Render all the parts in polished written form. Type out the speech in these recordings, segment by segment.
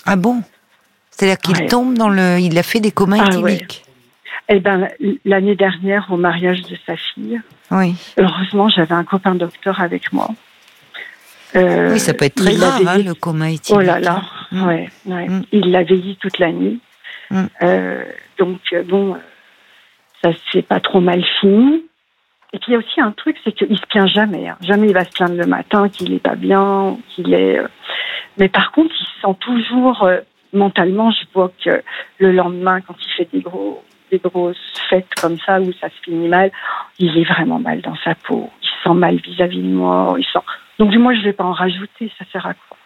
Ah bon? C'est-à-dire qu'il tombe il a fait des comas éthyliques. Eh ben, l'année dernière, au mariage de sa fille, heureusement, j'avais un copain docteur avec moi. Oui, ça peut être très grave, le coma éthylique. Oh là là, ouais. Il l'a veillé toute la nuit. Donc, bon, ça s'est pas trop mal fini. Et puis, il y a aussi un truc, c'est qu'il se plaint jamais. Jamais il va se plaindre le matin qu'il est pas bien, Mais par contre, il se sent toujours... mentalement, je vois que le lendemain, quand il fait des grosses fêtes comme ça, où ça se finit mal, il est vraiment mal dans sa peau. Il se sent mal vis-à-vis de moi. Donc, du moins, je ne vais pas en rajouter. Ça sert à quoi?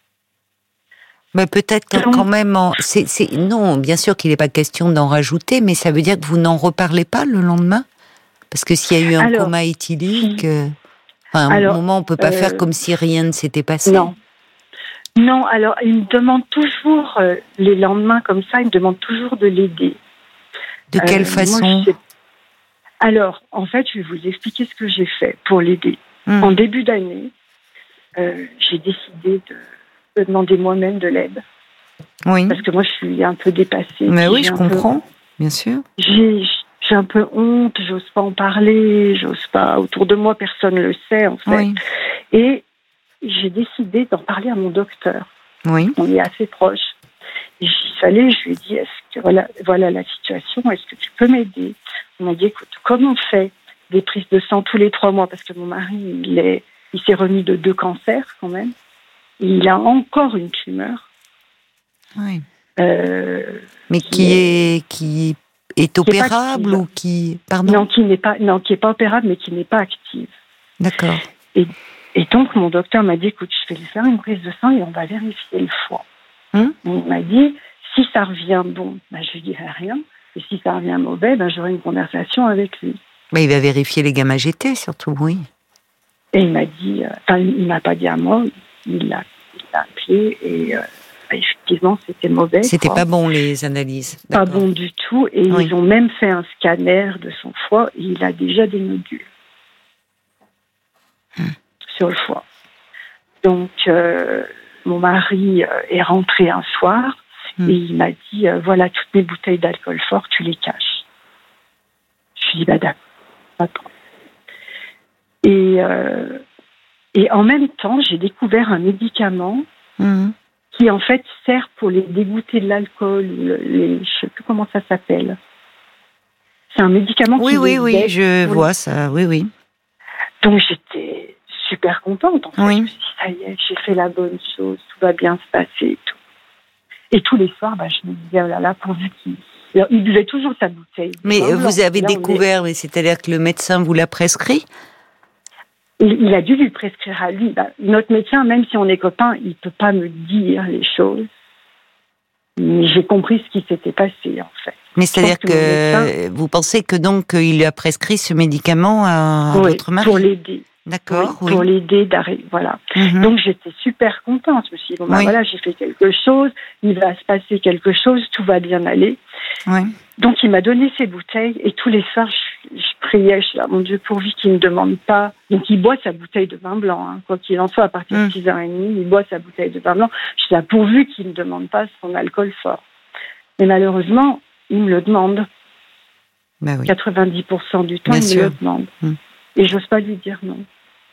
Mais peut-être quand même... Non, bien sûr qu'il n'est pas question d'en rajouter, mais ça veut dire que vous n'en reparlez pas le lendemain? Parce que s'il y a eu un coma éthylique, à un moment, on ne peut pas faire comme si rien ne s'était passé. Non, alors, il me demande toujours, les lendemains comme ça, il me demande toujours de l'aider. De quelle façon? Alors, en fait, je vais vous expliquer ce que j'ai fait pour l'aider. En début d'année, j'ai décidé de demander moi-même de l'aide. Oui. Parce que moi, je suis un peu dépassée. Mais oui, je comprends, bien sûr. J'ai un peu honte, j'ose pas en parler, j'ose pas. Autour de moi, personne ne le sait, en fait. Oui. Et j'ai décidé d'en parler à mon docteur. Oui. On est assez proches. Et je lui ai dit, est-ce que voilà la situation, est-ce que tu peux m'aider? Il m'a dit, écoute, comme on fait des prises de sang tous les 3 mois, parce que mon mari, il s'est remis de 2 cancers quand même. Il a encore une tumeur. Oui. Mais qui est opérable ou qui... Pardon? Non, qui est pas opérable, mais qui n'est pas active. D'accord. Et donc, mon docteur m'a dit, écoute, je vais lui faire une prise de sang et on va vérifier le foie. Il m'a dit, si ça revient bon, je lui dirai rien. Et si ça revient mauvais, j'aurai une conversation avec lui. Il va vérifier les gamma-GT, surtout, oui. Et il m'a dit, il m'a pas dit à moi, il l'a appelé et effectivement, c'était mauvais. C'était pas bon, les analyses. Pas bon du tout. Et ils ont même fait un scanner de son foie et il a déjà des nodules sur le foie. Donc, mon mari est rentré un soir et il m'a dit, voilà, toutes mes bouteilles d'alcool fort, tu les caches. Je lui ai dit, d'accord, attends. Et en même temps, j'ai découvert un médicament qui, en fait, sert pour les dégoûter de l'alcool. Je ne sais plus comment ça s'appelle. C'est un médicament qui... Oui, je vois ça, oui. Donc, j'étais super contente, en fait. Je me suis dit, ça y est, j'ai fait la bonne chose, tout va bien se passer et tout. Et tous les soirs, je me disais, oh là là, pourvu il buvait toujours sa bouteille. Mais vous avez découvert, c'est-à-dire que le médecin vous l'a prescrit? Il a dû lui prescrire à lui. Notre médecin, même si on est copains, il ne peut pas me dire les choses. Mais j'ai compris ce qui s'était passé, en fait. Mais c'est-à-dire que vous pensez que donc il lui a prescrit ce médicament à votre mari? Pour l'aider. D'accord, oui. Pour l'aider d'arriver, voilà. Donc j'étais super contente. Je me suis dit, voilà, j'ai fait quelque chose, il va se passer quelque chose, tout va bien aller. Oui. Donc il m'a donné ses bouteilles et tous les soirs, je priais, je suis là, mon Dieu, pourvu qu'il ne me demande pas. Donc il boit sa bouteille de vin blanc, quoi qu'il en soit, à partir de 6h30, il boit sa bouteille de vin blanc. Je suis là, pourvu qu'il ne me demande pas son alcool fort. Mais malheureusement, il me le demande. 90% du temps, il me le demande. Et j'ose pas lui dire non.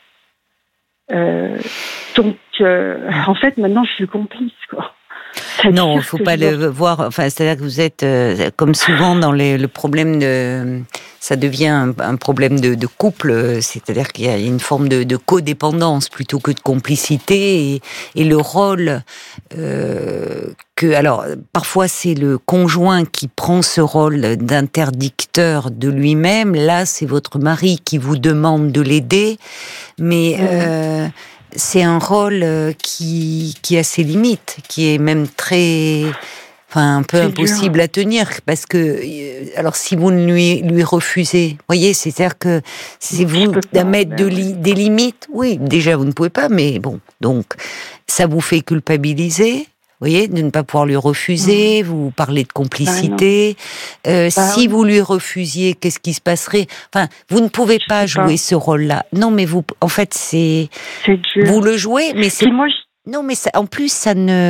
Donc, en fait, maintenant, je suis complice, quoi. Non, il ne faut pas le voir. Enfin, c'est-à-dire que vous êtes, comme souvent dans le problème de, ça devient un problème de couple. C'est-à-dire qu'il y a une forme de codépendance plutôt que de complicité et le rôle alors parfois c'est le conjoint qui prend ce rôle d'interdicteur de lui-même. Là, c'est votre mari qui vous demande de l'aider, mais c'est un rôle qui a ses limites, qui est même un peu impossible à tenir, parce que alors si vous lui refusez, voyez, c'est-à-dire que c'est vous à mettre des limites. Oui, déjà vous ne pouvez pas, mais bon, donc ça vous fait culpabiliser. Vous voyez, de ne pas pouvoir lui refuser, vous parlez de complicité. Si vous lui refusiez, qu'est-ce qui se passerait? Enfin, vous ne pouvez pas jouer ce rôle-là. Non, mais vous, en fait, vous le jouez, mais c'est... Non, mais ça, en plus, ça ne...